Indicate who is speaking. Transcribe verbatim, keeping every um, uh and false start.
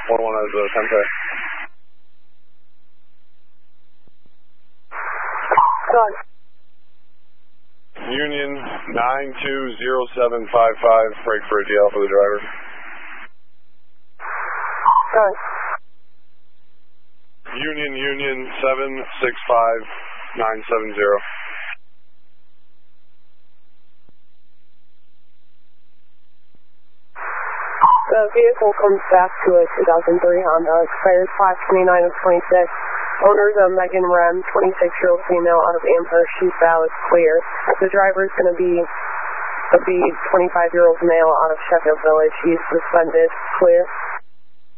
Speaker 1: one one is uh, ten K.
Speaker 2: Done.
Speaker 1: Union nine two zero seven five five, break for a D L for the driver.
Speaker 2: Done.
Speaker 1: Union Union seven six five nine seven zero.
Speaker 2: The vehicle comes back to a two thousand three Honda, expires five twenty-nine of twenty-six. Owner's a Megan Rem, twenty-six-year-old female out of Amherst. She's valid, clear. The driver's going to be a B, twenty-five-year-old male out of Sheffield Village. He's suspended, clear.